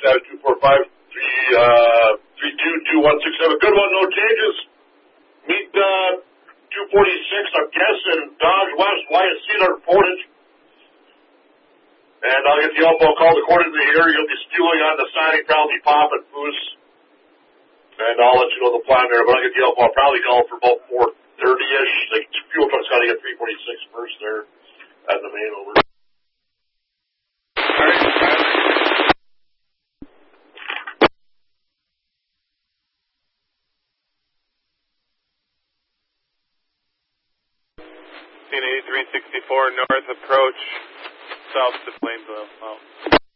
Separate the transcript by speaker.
Speaker 1: 727-245-322167. Good one, no changes. Meet 246, I'm guessing, Dodge West, Wyatt Cedar, Portage. And I'll get the elbow called according to the area. You'll be stewing on the siding, probably pop and boost. And I'll let you know the plan there, but I'll get the elbow. I'll probably call for about 4:30-ish. The fuel truck's got to get 346 first there at the main over.
Speaker 2: Scene 8364 north approach south to Plainsville. Oh.